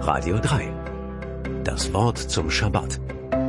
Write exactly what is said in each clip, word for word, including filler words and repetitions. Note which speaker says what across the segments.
Speaker 1: Radio drei. Das Wort zum Schabbat.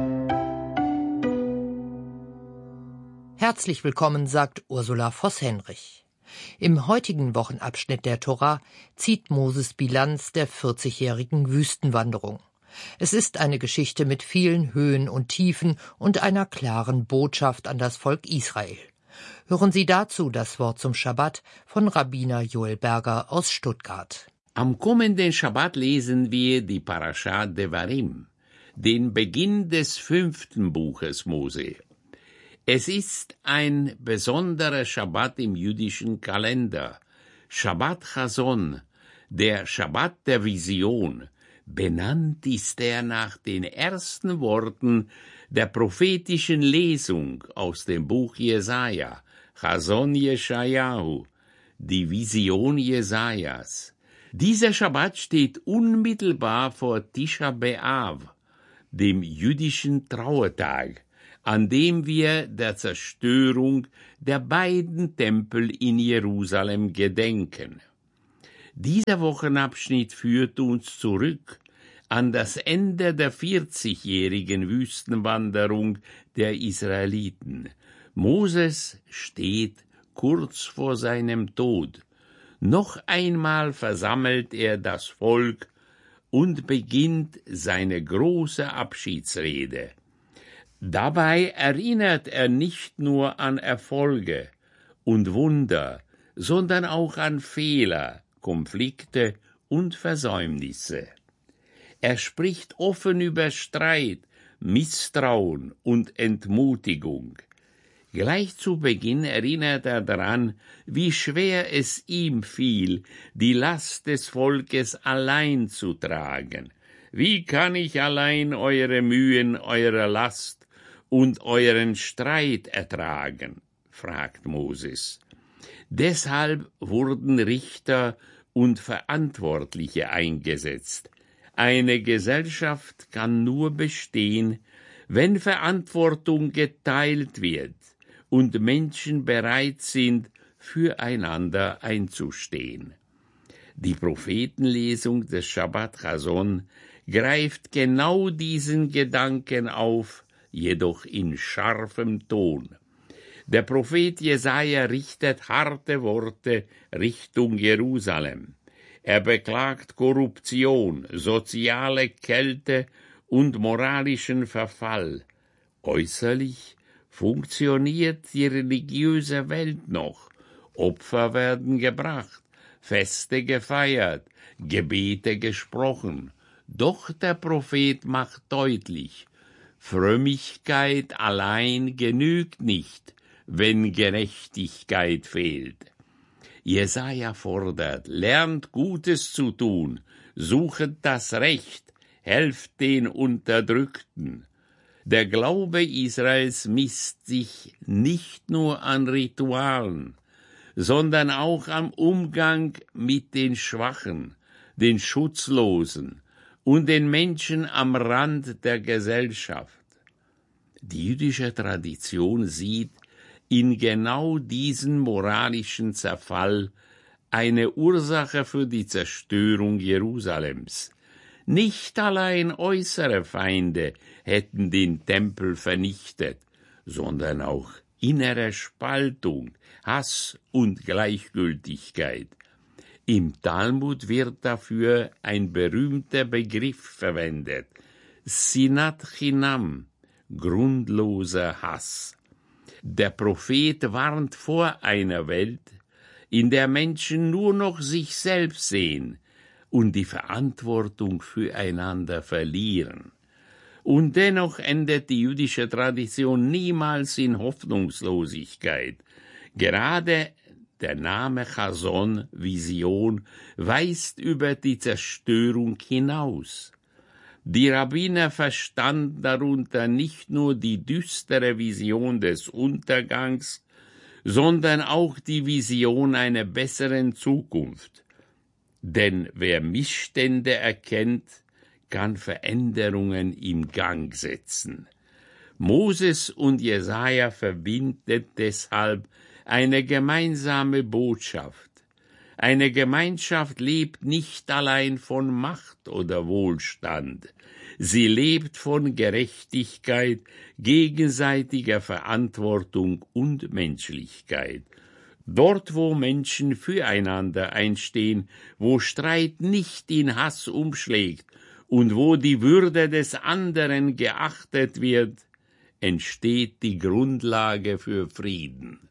Speaker 2: Herzlich willkommen, sagt Ursula Voss-Henrich. Im heutigen Wochenabschnitt der Tora zieht Moses Bilanz der vierzigjährigen Wüstenwanderung. Es ist eine Geschichte mit vielen Höhen und Tiefen und einer klaren Botschaft an das Volk Israel. Hören Sie dazu das Wort zum Schabbat von Rabbiner Joel Berger aus Stuttgart.
Speaker 3: Am kommenden Schabbat lesen wir die Parasha Devarim, den Beginn des fünften Buches Mose. Es ist ein besonderer Schabbat im jüdischen Kalender, Shabbat Chazon, der Schabbat der Vision. Benannt ist er nach den ersten Worten der prophetischen Lesung aus dem Buch Jesaja, Chazon Jeschajahu, die Vision Jesajas. Dieser Schabbat steht unmittelbar vor Tisha B'Av, dem jüdischen Trauertag, an dem wir der Zerstörung der beiden Tempel in Jerusalem gedenken. Dieser Wochenabschnitt führt uns zurück an das Ende der vierzigjährigen Wüstenwanderung der Israeliten. Moses steht kurz vor seinem Tod. Noch einmal versammelt er das Volk und beginnt seine große Abschiedsrede. Dabei erinnert er nicht nur an Erfolge und Wunder, sondern auch an Fehler, Konflikte und Versäumnisse. Er spricht offen über Streit, Misstrauen und Entmutigung. Gleich zu Beginn erinnert er daran, wie schwer es ihm fiel, die Last des Volkes allein zu tragen. Wie kann ich allein eure Mühen, eure Last und euren Streit ertragen? Fragt Moses. Deshalb wurden Richter und Verantwortliche eingesetzt. Eine Gesellschaft kann nur bestehen, wenn Verantwortung geteilt wird und Menschen bereit sind, füreinander einzustehen. Die Prophetenlesung des Shabbat Chazon greift genau diesen Gedanken auf, jedoch in scharfem Ton. Der Prophet Jesaja richtet harte Worte Richtung Jerusalem. Er beklagt Korruption, soziale Kälte und moralischen Verfall. Äußerlich funktioniert die religiöse Welt noch. Opfer werden gebracht, Feste gefeiert, Gebete gesprochen. Doch der Prophet macht deutlich, Frömmigkeit allein genügt nicht, wenn Gerechtigkeit fehlt. Jesaja fordert, lernt Gutes zu tun, suchet das Recht, helft den Unterdrückten. Der Glaube Israels misst sich nicht nur an Ritualen, sondern auch am Umgang mit den Schwachen, den Schutzlosen und den Menschen am Rand der Gesellschaft. Die jüdische Tradition sieht in genau diesen moralischen Zerfall eine Ursache für die Zerstörung Jerusalems. Nicht allein äußere Feinde hätten den Tempel vernichtet, sondern auch innere Spaltung, Hass und Gleichgültigkeit. Im Talmud wird dafür ein berühmter Begriff verwendet, Sinat Chinam, grundloser Hass. Der Prophet warnt vor einer Welt, in der Menschen nur noch sich selbst sehen und die Verantwortung füreinander verlieren. Und dennoch endet die jüdische Tradition niemals in Hoffnungslosigkeit. Gerade der Name Chazon, Vision, weist über die Zerstörung hinaus. Die Rabbiner verstanden darunter nicht nur die düstere Vision des Untergangs, sondern auch die Vision einer besseren Zukunft. Denn wer Missstände erkennt, kann Veränderungen im Gang setzen. Moses und Jesaja verbindet deshalb eine gemeinsame Botschaft. Eine Gemeinschaft lebt nicht allein von Macht oder Wohlstand. Sie lebt von Gerechtigkeit, gegenseitiger Verantwortung und Menschlichkeit. Dort, wo Menschen füreinander einstehen, wo Streit nicht in Hass umschlägt und wo die Würde des anderen geachtet wird, entsteht die Grundlage für Frieden.